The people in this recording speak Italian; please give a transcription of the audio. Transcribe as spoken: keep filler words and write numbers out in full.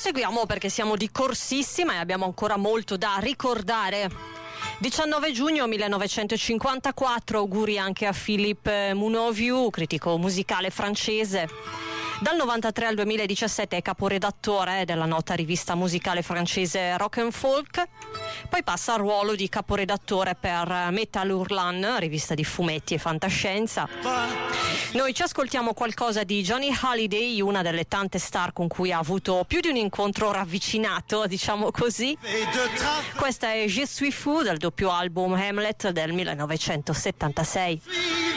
Proseguiamo perché siamo di corsissima e abbiamo ancora molto da ricordare. diciannove giugno millenovecentocinquantaquattro, auguri anche a Philippe Mounoviu, critico musicale francese. Dal novantatré al duemiladiciassette è caporedattore della nota rivista musicale francese Rock and Folk, poi passa al ruolo di caporedattore per Metal Hurlant, rivista di fumetti e fantascienza. Noi ci ascoltiamo qualcosa di Johnny Hallyday, una delle tante star con cui ha avuto più di un incontro ravvicinato, diciamo così. Questa è Je suis fou, dal doppio album Hamlet del millenovecentosettantasei.